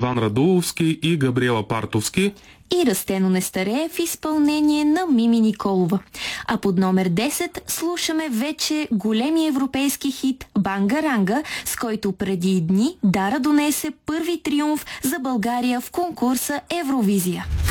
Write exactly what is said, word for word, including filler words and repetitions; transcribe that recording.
Иван Радуловски и Габриела Партовски. И Растено не старее в изпълнение на Мими Николова. А под номер десет слушаме вече големия европейски хит Бангаранга, с който преди дни Дара донесе първи триумф за България в конкурса Евровизия.